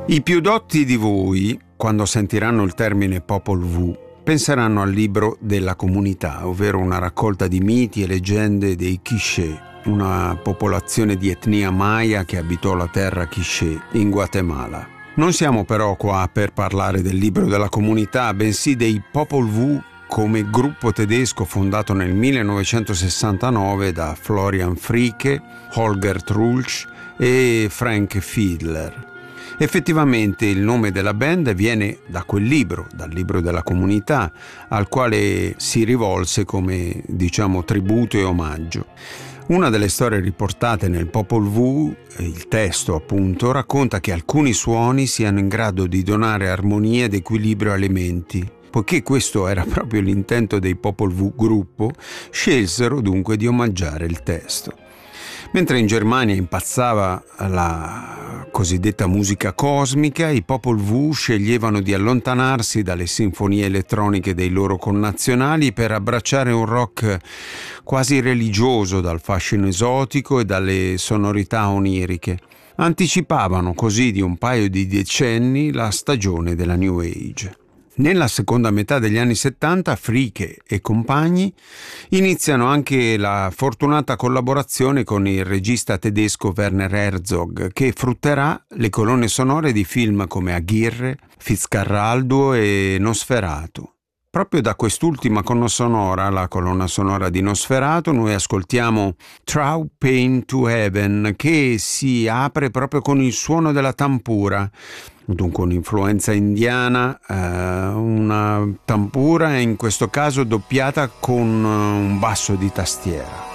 I più dotti di voi, quando sentiranno il termine Popol Vuh, penseranno al libro della comunità, ovvero una raccolta di miti e leggende dei Quiché, una popolazione di etnia maya che abitò la terra Quiché in Guatemala. Non siamo però qua per parlare del libro della comunità, bensì dei Popol Vuh come gruppo tedesco fondato nel 1969 da Florian Fricke, Holger Trulsch e Frank Fiedler. Effettivamente il nome della band viene da quel libro, dal libro della comunità, al quale si rivolse come, tributo e omaggio. Una delle storie riportate nel Popol Vuh, il testo appunto, racconta che alcuni suoni siano in grado di donare armonia ed equilibrio alle menti. Poiché questo era proprio l'intento dei Popol Vuh gruppo, scelsero dunque di omaggiare il testo. Mentre in Germania impazzava la cosiddetta musica cosmica, i Popol Vuh sceglievano di allontanarsi dalle sinfonie elettroniche dei loro connazionali per abbracciare un rock quasi religioso dal fascino esotico e dalle sonorità oniriche. Anticipavano così di un paio di decenni la stagione della New Age. Nella seconda metà degli anni 70, Fricke e compagni iniziano anche la fortunata collaborazione con il regista tedesco Werner Herzog, che frutterà le colonne sonore di film come Aguirre, Fitzcarraldo e Nosferatu. Proprio da quest'ultima colonna sonora, la colonna sonora di Nosferatu, noi ascoltiamo Through Pain to Heaven, che si apre proprio con il suono della tampura, dunque un'influenza indiana, una tampura in questo caso doppiata con un basso di tastiera.